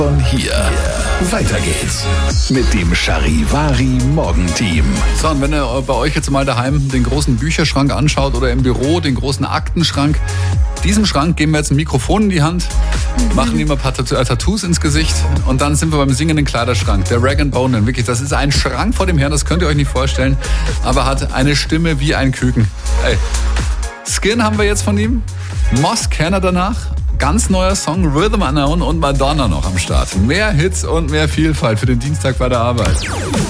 Von hier. Weiter geht's mit dem Charivari Morgenteam. So, und wenn ihr bei euch jetzt mal daheim den großen Bücherschrank anschaut oder im Büro den großen Aktenschrank, diesem Schrank geben wir jetzt ein Mikrofon in die Hand, machen ihm ein paar Tattoos ins Gesicht und dann sind wir beim singenden Kleiderschrank. Der Rag & Bone, wirklich, das ist ein Schrank vor dem Herrn, das könnt ihr euch nicht vorstellen, aber hat eine Stimme wie ein Küken. Ey. Skin haben wir jetzt von ihm, Moss Kenner danach, ganz neuer Song, Rhythm Unknown und Madonna noch am Start. Mehr Hits und mehr Vielfalt für den Dienstag bei der Arbeit.